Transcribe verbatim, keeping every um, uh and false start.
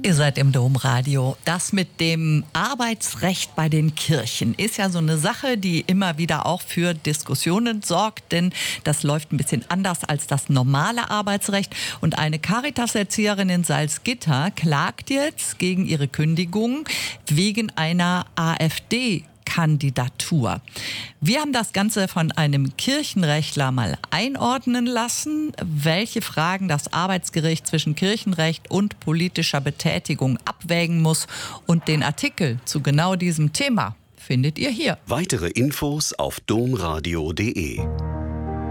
Ihr seid im Domradio. Das mit dem Arbeitsrecht bei den Kirchen ist ja so eine Sache, die immer wieder auch für Diskussionen sorgt, denn das läuft ein bisschen anders als das normale Arbeitsrecht. Und eine Caritas-Erzieherin in Salzgitter klagt jetzt gegen ihre Kündigung wegen einer AfD Kandidatur. Wir haben das Ganze von einem Kirchenrechtler mal einordnen lassen, welche Fragen das Arbeitsgericht zwischen Kirchenrecht und politischer Betätigung abwägen muss. Und den Artikel zu genau diesem Thema findet ihr hier. Weitere Infos auf domradio punkt de.